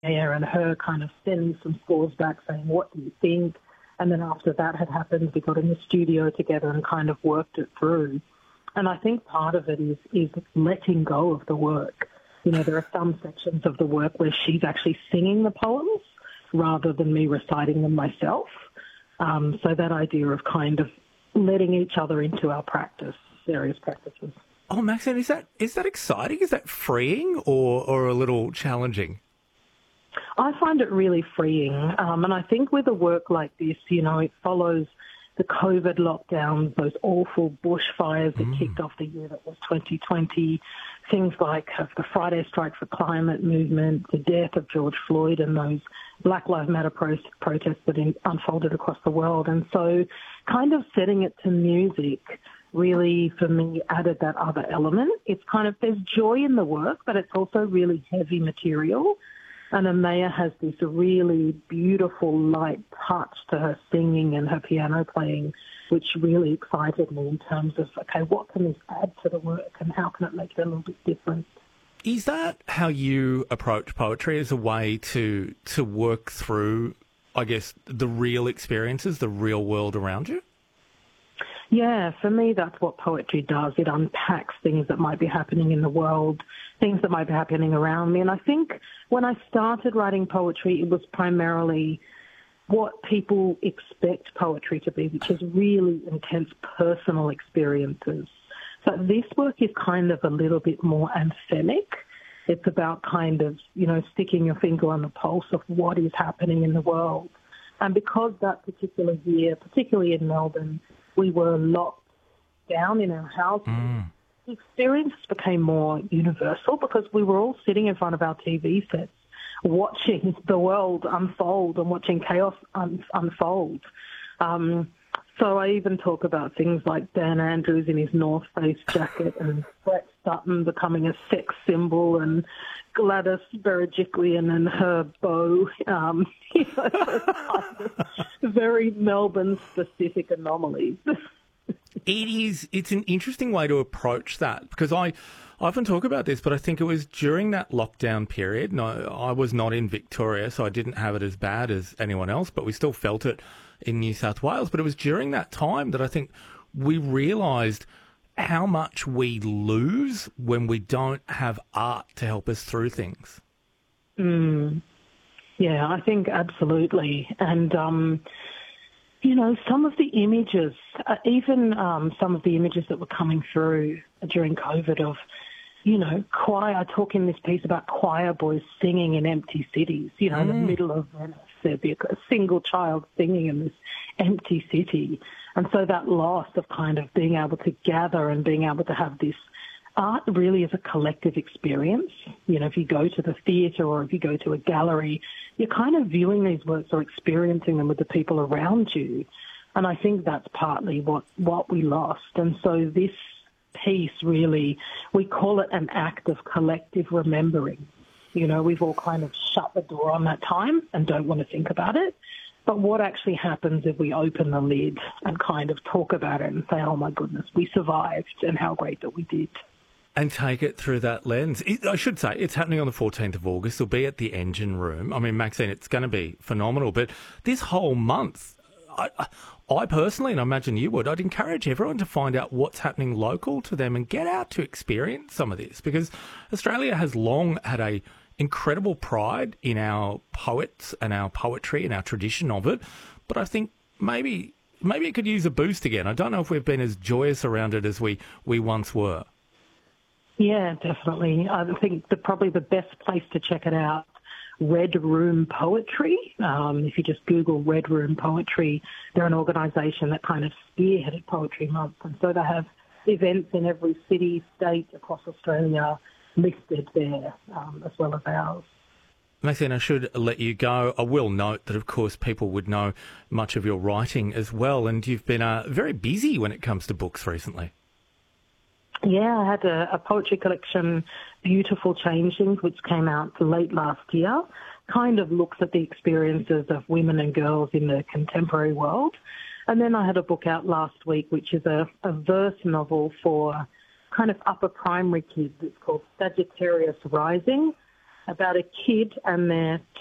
and her kind of sending some scores back saying, what do you think? And then after that had happened, we got in the studio together and kind of worked it through. And I think part of it is letting go of the work. You know, there are some sections of the work where she's actually singing the poems rather than me reciting them myself. So that idea of kind of letting each other into our practice, various practices. Oh, Maxine, is that exciting? Is that freeing or a little challenging? I find it really freeing. And I think with a work like this, you know, it follows the COVID lockdowns, those awful bushfires that kicked off the year that was 2020, things like the Friday Strike for Climate movement, the death of George Floyd and those Black Lives Matter protests that unfolded across the world. And so kind of setting it to music really, for me, added that other element. It's kind of, there's joy in the work, but it's also really heavy material. And Amaya has this really beautiful, light touch to her singing and her piano playing, which really excited me in terms of, okay, what can this add to the work and how can it make it a little bit different? Is that how you approach poetry, as a way to work through, I guess, the real experiences, the real world around you? Yeah, for me, that's what poetry does. It unpacks things that might be happening in the world, things that might be happening around me. And I think when I started writing poetry, it was primarily what people expect poetry to be, which is really intense personal experiences. So this work is kind of a little bit more anthemic. It's about kind of, you know, sticking your finger on the pulse of what is happening in the world. And because that particular year, particularly in Melbourne, we were locked down in our houses, the experience became more universal because we were all sitting in front of our TV sets watching the world unfold and watching chaos unfold. So I even talk about things like Dan Andrews in his North Face jacket and Brett Sutton becoming a sex symbol and Gladys Berejiklian and her bow. You know, those kind of very Melbourne-specific anomalies. It's an interesting way to approach that, because I often talk about this, but I think it was during that lockdown period. No, I was not in Victoria, so I didn't have it as bad as anyone else, but we still felt it in New South Wales. But it was during that time that I think we realised how much we lose when we don't have art to help us through things. Yeah, I think absolutely. And, you know, some of the images, even some of the images that were coming through during COVID of, you know, choir, I talk in this piece about choir boys singing in empty cities, you know, in the middle of Venice. There'd be a single child singing in this empty city. And so that loss of kind of being able to gather and being able to have this art really is a collective experience. You know, if you go to the theatre or if you go to a gallery, you're kind of viewing these works or experiencing them with the people around you. And I think that's partly what we lost. And so this piece really, we call it an act of collective remembering. You know, we've all kind of shut the door on that time and don't want to think about it. But what actually happens if we open the lid and kind of talk about it and say, oh my goodness, we survived and how great that we did. And take it through that lens. I should say, it's happening on the 14th of August. It'll be at the Engine Room. I mean, Maxine, it's going to be phenomenal. But this whole month, I personally, and I imagine you would, I'd encourage everyone to find out what's happening local to them and get out to experience some of this, because Australia has long had a incredible pride in our poets and our poetry and our tradition of it. But I think maybe it could use a boost again. I don't know if we've been as joyous around it as we once were. Yeah, definitely. I think probably the best place to check it out, Red Room Poetry. If you just Google Red Room Poetry, they're an organisation that kind of spearheaded Poetry Month. And so they have events in every city, state across Australia listed there, as well as ours. Maxine, I should let you go. I will note that, of course, people would know much of your writing as well, and you've been very busy when it comes to books recently. Yeah, I had a poetry collection, Beautiful Changelings, which came out late last year, kind of looks at the experiences of women and girls in the contemporary world. And then I had a book out last week, which is a verse novel for kind of upper primary kids. It's called Sagittarius Rising. about a kid and their